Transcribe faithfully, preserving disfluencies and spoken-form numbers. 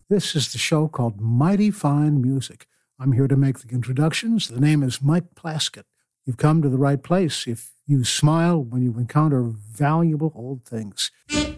This is the show called Mighty Fine Music. I'm here to make the introductions. The name is Mike Plaskett. You've come to the right place if you smile when you encounter valuable old things.